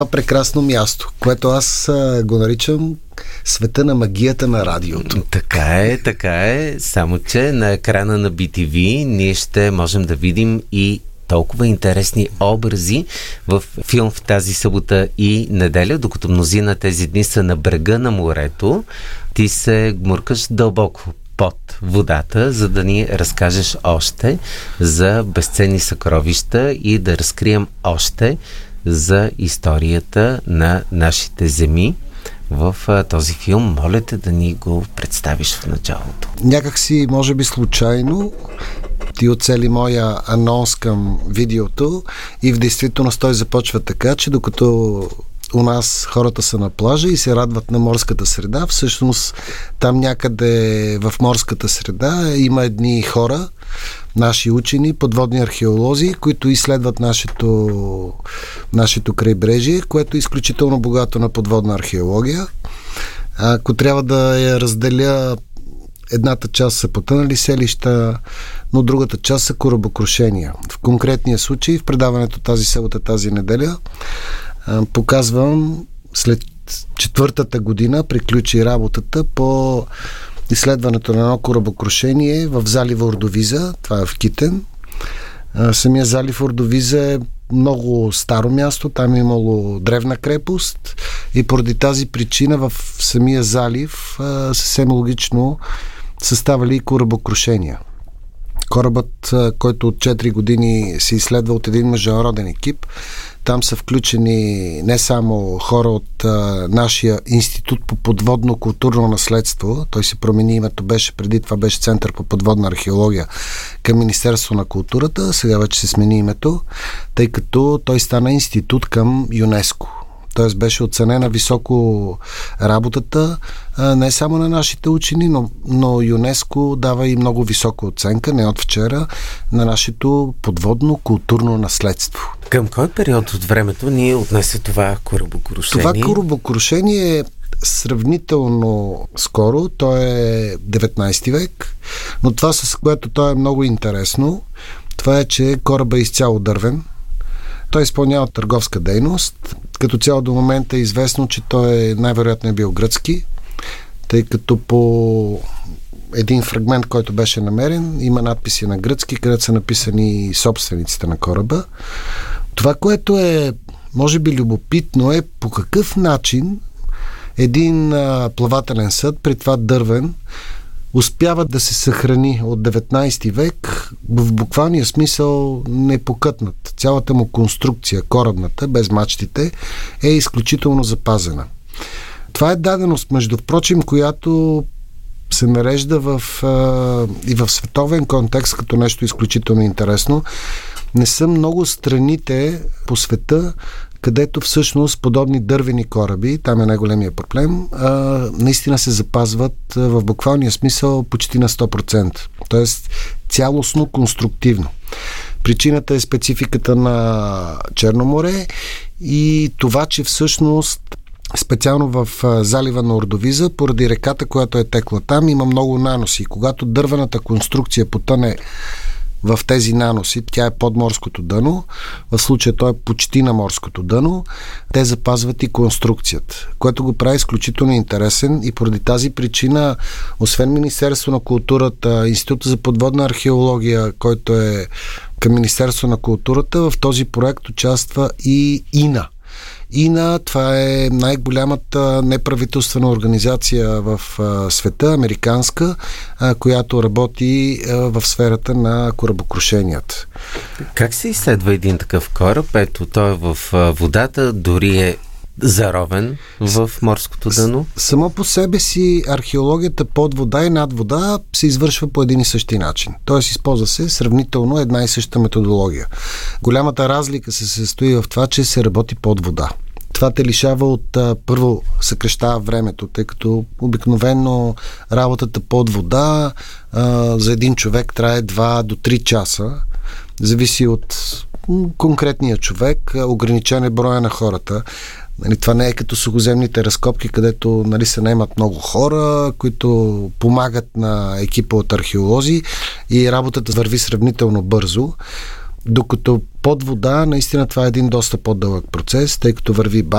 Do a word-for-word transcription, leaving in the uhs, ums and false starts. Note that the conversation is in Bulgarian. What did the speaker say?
прекрасно място, което аз а, го наричам света на магията на радиото. Така е, така е. Само че на екрана на Би Ти Ви ние ще можем да видим и толкова интересни образи в филм в тази събота и неделя, докато мнозина тези дни са на брега на морето. Ти се гмуркаш дълбоко под водата, за да ни разкажеш още за безценни съкровища и да разкрием още за историята на нашите земи в а, този филм. Моля те да ни го представиш в началото. Някак си, може би случайно, ти оцели моя анонс към видеото и в действителност той започва така, че докато у нас хората са на плажа и се радват на морската среда, всъщност там някъде в морската среда има едни хора, наши учени, подводни археолози, които изследват нашето, нашето крайбрежие, което е изключително богато на подводна археология. Ако трябва да я разделя, едната част са потънали селища, но другата част са корабокрушения. В конкретния случай, в предаването тази събота, тази неделя, показвам след четвъртата година приключи работата по изследването на едно корабокрушение в залива Ордовиза, това е в Китен. Самия залив Ордовиза е много старо място, там е имало древна крепост и поради тази причина в самия залив съвсем логично са ставали и корабокрушения. Корабът, който от четири години се изследва от един международен екип, там са включени не само хора от а, нашия институт по подводно културно наследство, той се промени името, беше преди това беше Център по подводна археология към Министерство на културата, сега вече се смени името, тъй като той стана институт към ЮНЕСКО. Т.е. беше оценена високо работата а, не само на нашите учени, но, но ЮНЕСКО дава и много висока оценка, не от вчера, на нашето подводно културно наследство. Към кой период от времето ни отнесе това корабокрушение? Това корабокрушение е сравнително скоро, то е деветнайсети век, но това, с което то е много интересно, това е, че корабът е изцяло дървен. Той изпълнява търговска дейност. Като цяло до момента е известно, че той е, най-вероятно е бил гръцки, тъй като по един фрагмент, който беше намерен, има надписи на гръцки, където са написани собствениците на кораба. Това, което е, може би, любопитно е по какъв начин един а, плавателен съд, при това дървен, успява да се съхрани от деветнайсети век, в буквалния смисъл непокътнат. Цялата му конструкция, корабната, без мачтите, е изключително запазена. Това е даденост, между впрочем, която се нарежда в, а, и в световен контекст като нещо изключително интересно. Не са много страните по света, където всъщност подобни дървени кораби, там е най-големия проблем, а, наистина се запазват а, в буквалния смисъл почти на сто процента. Тоест цялостно конструктивно. Причината е спецификата на Черно море и това, че всъщност специално в а, залива на Ордовиза, поради реката, която е текла там, има много наноси. Когато дървената конструкция потъне в тези наноси, тя е под морското дъно, в случая той е почти на морското дъно, те запазват и конструкцията, което го прави изключително интересен и поради тази причина, освен Министерство на културата, Института за подводна археология, който е към Министерство на културата, в този проект участва и ИНА. ИНА, това е най-голямата неправителствена организация в а, света, американска, а, която работи а, в сферата на корабокрушенията. Как се изследва един такъв кораб? Ето, той е в а, водата, дори е заровен в морското дъно? Само по себе си археологията под вода и над вода се извършва по един и същи начин. Тоест използва се сравнително една и съща методология. Голямата разлика се състои в това, че се работи под вода. Това те лишава от, а, първо, съкрещава времето, тъй като обикновено работата под вода а, за един човек трае два до три часа. Зависи от конкретния човек, ограничен е броя на хората. Нали, това не е като сухоземните разкопки, където нали, се наемат много хора, които помагат на екипа от археолози и работата върви сравнително бързо. Докато под вода, наистина това е един доста по-дълъг процес, тъй като върви бавно.